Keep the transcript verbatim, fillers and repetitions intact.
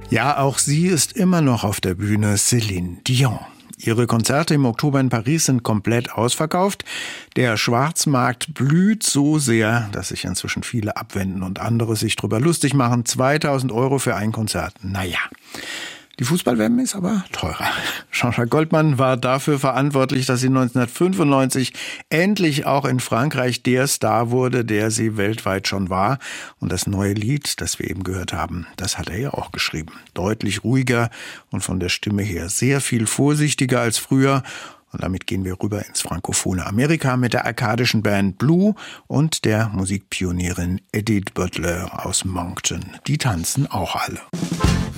Ja, auch sie ist immer noch auf der Bühne, Céline Dion. Ihre Konzerte im Oktober in Paris sind komplett ausverkauft. Der Schwarzmarkt blüht so sehr, dass sich inzwischen viele abwenden und andere sich drüber lustig machen. zweitausend Euro für ein Konzert. Naja. Die Fußball-W M ist aber teurer. Jean-Jacques Goldman war dafür verantwortlich, dass sie neunzehnhundertfünfundneunzig endlich auch in Frankreich der Star wurde, der sie weltweit schon war. Und das neue Lied, das wir eben gehört haben, das hat er ja auch geschrieben. Deutlich ruhiger und von der Stimme her sehr viel vorsichtiger als früher. Und damit gehen wir rüber ins frankophone Amerika mit der arkadischen Band Blue und der Musikpionierin Edith Butler aus Moncton. Die tanzen auch alle.